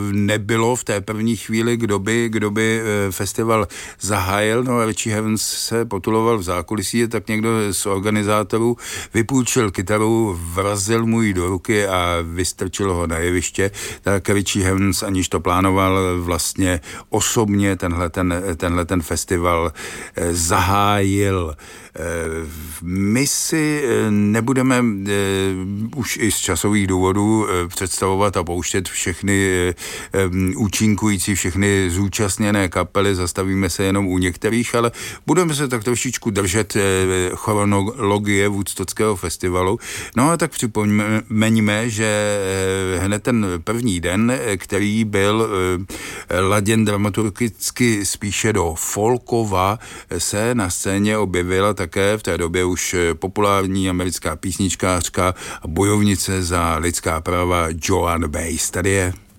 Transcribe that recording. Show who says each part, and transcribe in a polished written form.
Speaker 1: nebylo v té první chvíli, kdo by festival zahájil. No a Richie Havens se potuloval v zákulisí, tak někdo z organizátorů vypůjčil kytaru, vrazil mu ji do ruky a vystrčil ho na jeviště. Tak Richie Havens, aniž to plánoval, vlastně osobně tenhle festival zahájil. My si nebudeme už i z časových důvodů představovat a pouštět všechny účinkující, všechny zúčastněné kapely, zastavíme se jenom u některých, ale budeme se tak trošičku držet chronologie Woodstockého festivalu. No a tak připomeňme, že hned ten první den, který byl laděn dramaturgicky spíše do folkova, se na scéně objevila také v té době už populární americká písničkářka a bojovnice za lidská práva Joan Baez. Tady je